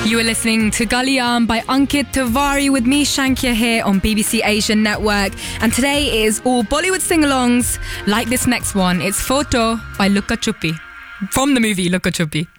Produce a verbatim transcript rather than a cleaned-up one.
You are listening to Gulliam by Ankit Tiwari with me, Shankya, here on B B C Asian Network. And today is all Bollywood sing-alongs like this next one. It's Photo by Lukka Chuppi, from the movie Lukka Chuppi.